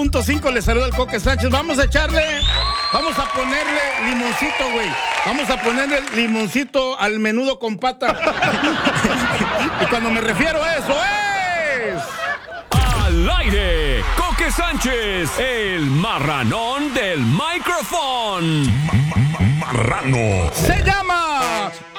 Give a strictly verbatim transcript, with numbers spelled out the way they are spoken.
Punto cinco, le saluda el Coque Sánchez. Vamos a echarle, vamos a ponerle limoncito, güey. Vamos a ponerle limoncito al menudo con pata. Y cuando me refiero a eso es... Al aire, Coque Sánchez, el marranón del micrófono. Ma- ma- Marrano. Se llama